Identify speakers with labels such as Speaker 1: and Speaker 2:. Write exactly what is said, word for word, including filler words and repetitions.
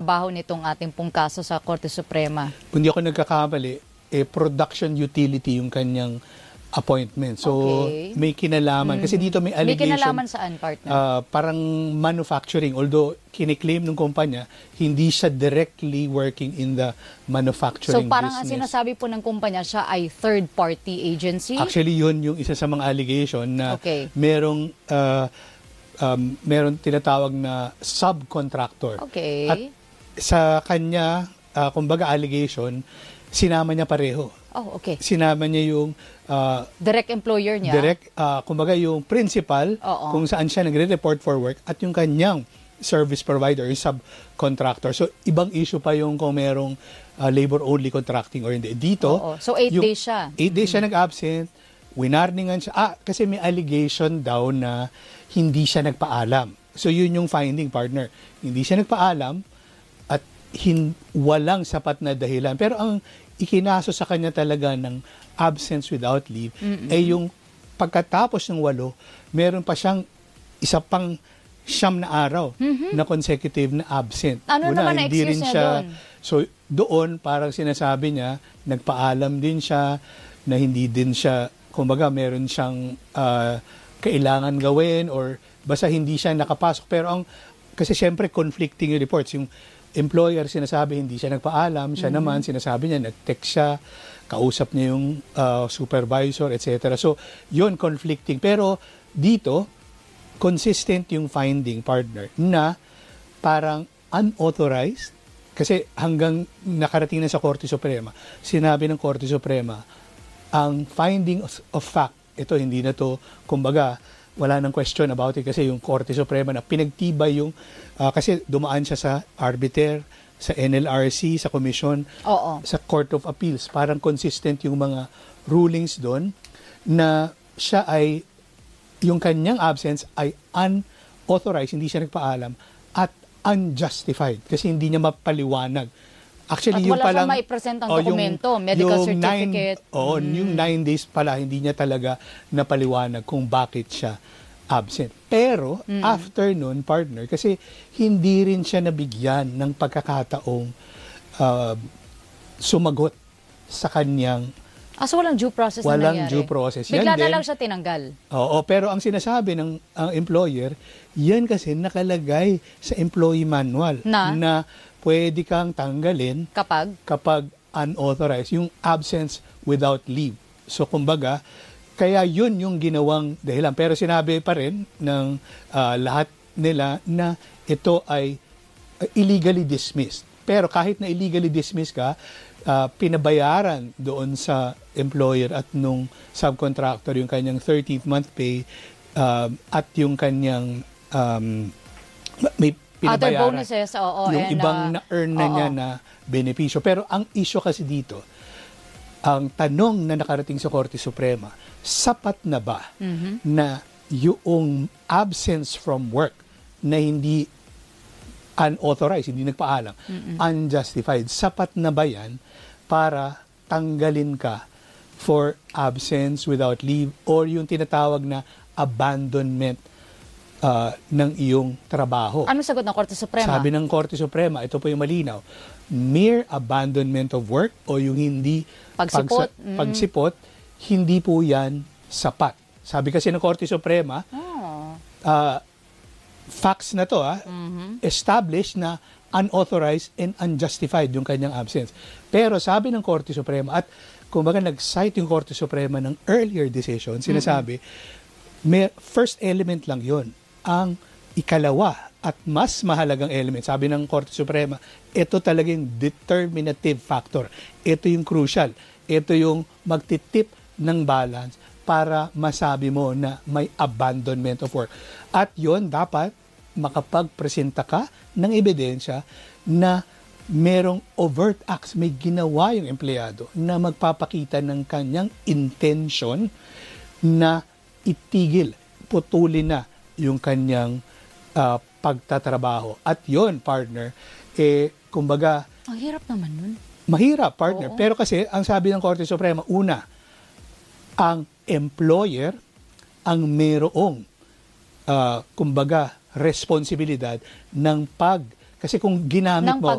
Speaker 1: trabaho nitong ating pong kaso sa Korte Suprema?
Speaker 2: Kung di ako nagkakamali, eh, production utility yung kanyang appointment. So,
Speaker 1: Okay.
Speaker 2: may kinalaman. Kasi dito may
Speaker 1: May
Speaker 2: allegation.
Speaker 1: kinalaman saan, partner?
Speaker 2: ah, parang manufacturing. Although, kiniklaim ng kumpanya, hindi siya directly working in the
Speaker 1: So
Speaker 2: manufacturing
Speaker 1: parang ang
Speaker 2: business.
Speaker 1: sinasabi po ng kumpanya, siya ay third-party agency?
Speaker 2: Actually, yun yung isa sa mga allegation na
Speaker 1: Okay.
Speaker 2: merong ah, um, meron tinatawag na subcontractor.
Speaker 1: Okay.
Speaker 2: At sa kanya, ah, kumbaga allegation, sinama niya pareho.
Speaker 1: Oh, okay.
Speaker 2: Sinama niya yung ah,
Speaker 1: Direct employer niya?
Speaker 2: direct, ah, kumbaga yung principal,
Speaker 1: Oo.
Speaker 2: kung saan siya nagre-report for work, at yung kanyang service provider, yung subcontractor. So, ibang issue pa yung kung merong ah, labor-only contracting or hindi. Dito,
Speaker 1: Oo. So, eight
Speaker 2: yung-
Speaker 1: days siya.
Speaker 2: Eight days siya nag-absent, winarningan siya. Ah, kasi may allegation daw na hindi siya nagpaalam. So, yun yung finding, partner. Hindi siya nagpaalam at hin walang sapat na dahilan. Pero ang ikinaso sa kanya talaga ng absence without leave ay yung pagkatapos ng walo, meron pa siyang isa pang siyam na araw na consecutive na absent.
Speaker 1: Ano naman na
Speaker 2: hindi
Speaker 1: excuse
Speaker 2: rin
Speaker 1: niya
Speaker 2: siya.
Speaker 1: doon?
Speaker 2: So, doon parang sinasabi niya, nagpaalam din siya na hindi din siya, kumbaga meron siyang ah, kailangan gawin or basta hindi siya nakapasok. Pero ang, kasi syempre conflicting yung reports. Yung employer sinasabi hindi siya nagpaalam, siya naman sinasabi niya nag-text siya, kausap niya yung ah, supervisor, et cetera. So, yun conflicting. Pero dito, consistent yung finding, partner, na parang unauthorized, kasi hanggang nakarating na sa Korte Suprema, sinabi ng Korte Suprema, ang finding of, of fact, ito hindi na to, kumbaga, wala nang question about it kasi yung Korte Suprema na pinagtibay yung, ah, kasi dumaan siya sa arbiter, sa N L R C, sa Commission,
Speaker 1: Oo.
Speaker 2: sa Court of Appeals. Parang consistent yung mga rulings doon na siya ay, yung kanyang absence ay unauthorized, hindi siya nagpaalam, at unjustified kasi hindi niya mapaliwanag. Actually,
Speaker 1: At
Speaker 2: yung
Speaker 1: wala
Speaker 2: palang,
Speaker 1: siyang maipresentang
Speaker 2: oh, yung-
Speaker 1: dokumento, medical
Speaker 2: yung
Speaker 1: certificate.
Speaker 2: Nine, oh, yung nine days pala, hindi niya talaga napaliwanag kung bakit siya absent. Pero, after nun, partner, kasi hindi rin siya nabigyan ng pagkakataong uh, sumagot sa kanyang
Speaker 1: Ah, so walang due process na
Speaker 2: walang
Speaker 1: nangyari?
Speaker 2: due process. Yan
Speaker 1: Bigla na
Speaker 2: din.
Speaker 1: lang siya tinanggal?
Speaker 2: Oo, pero ang sinasabi ng ang employer, yan kasi nakalagay sa employee manual
Speaker 1: Na?
Speaker 2: pwede kang tanggalin
Speaker 1: Kapag?
Speaker 2: kapag unauthorized, yung absence without leave. So, kumbaga, kaya yun yung ginawang dahilan. Pero sinabi pa rin ng ah, lahat nila na ito ay uh, illegally dismissed. Pero kahit na illegally dismissed ka, ah, pinabayaran doon sa employer at nung subcontractor yung kanyang thirteenth month pay um, at yung kanyang um, may
Speaker 1: Other
Speaker 2: pinabayaran
Speaker 1: bonuses, oo.
Speaker 2: yung
Speaker 1: and,
Speaker 2: ibang
Speaker 1: uh,
Speaker 2: na-earn na
Speaker 1: oo.
Speaker 2: niya na benepisyo. Pero ang issue kasi dito, ang tanong na nakarating sa Korte Suprema, sapat na ba
Speaker 1: Mhm.
Speaker 2: na yung absence from work na hindi unauthorized, hindi nagpaalam, unjustified, sapat na ba yan para tanggalin ka for absence without leave or yung tinatawag na abandonment uh, ng iyong trabaho?
Speaker 1: Ano sagot ng Korte Suprema?
Speaker 2: Sabi ng Korte Suprema, ito po yung malinaw, mere abandonment of work o yung hindi
Speaker 1: Pagsipot.
Speaker 2: pagsa-
Speaker 1: Mm.
Speaker 2: pagsipot, hindi po yan sapat. Sabi kasi ng Korte Suprema,
Speaker 1: Oh.
Speaker 2: uh, facts na to, ah, established na unauthorized and unjustified yung kanyang absence. Pero sabi ng Korte Suprema, at kumbaga nag-cite yung Korte Suprema ng earlier decision, sinasabi, may first element lang yon. Ang ikalawa at mas mahalagang element, sabi ng Korte Suprema, ito talagang determinative factor. Ito yung crucial. Ito yung magtitip ng balance para masabi mo na may abandonment of work. At yon dapat makapagpresenta ka ng ebidensya na merong overt acts, may ginawa yung empleyado na magpapakita ng kanyang intention na itigil, putulin na yung kanyang ah, pagtatrabaho. At yon, partner, eh, kumbaga,
Speaker 1: Ang hirap naman nun.
Speaker 2: mahirap, partner.
Speaker 1: Oo.
Speaker 2: Pero kasi, ang sabi ng Korte Suprema, una, ang employer ang mayroong, ah, kumbaga, responsibilidad ng pag, kasi kung ginamit
Speaker 1: Ng
Speaker 2: mo,